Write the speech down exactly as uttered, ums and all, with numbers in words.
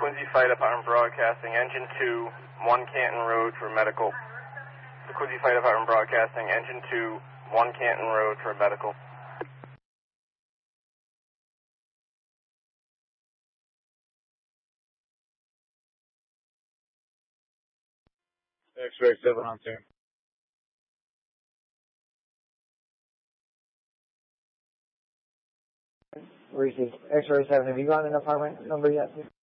Quincy Fire Department Broadcasting, Engine two, one Canton Road for medical. The Quincy Fire Department Broadcasting, Engine two, one Canton Road for medical. X-ray seven on ten. Received. X-ray seven, have you gotten an apartment number yet?